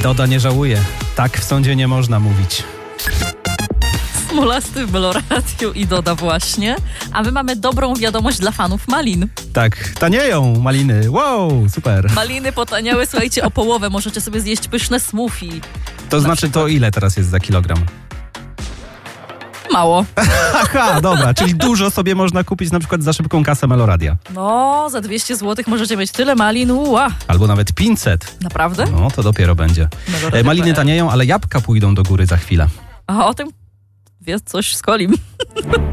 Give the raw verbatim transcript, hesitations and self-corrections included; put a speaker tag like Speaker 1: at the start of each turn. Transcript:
Speaker 1: Doda nie żałuje. Tak w sądzie nie można mówić.
Speaker 2: Smolasty w Meloradiu i Doda właśnie. A my mamy dobrą wiadomość dla fanów malin.
Speaker 1: Tak, tanieją maliny. Wow, super.
Speaker 2: Maliny potaniały, słuchajcie, o połowę. Możecie sobie zjeść pyszne smoothie.
Speaker 1: To znaczy to ile teraz jest za kilogram?
Speaker 2: Mało.
Speaker 1: Aha, dobra, czyli dużo sobie można kupić na przykład za szybką kasę Meloradia.
Speaker 2: No, za dwieście złotych możecie mieć tyle malin. Ua.
Speaker 1: Albo nawet pięćset.
Speaker 2: Naprawdę?
Speaker 1: No, to dopiero będzie.
Speaker 2: Meloradia
Speaker 1: E, maliny
Speaker 2: P L.
Speaker 1: tanieją, ale jabłka pójdą do góry za chwilę.
Speaker 2: A o tym wie coś z Kolim.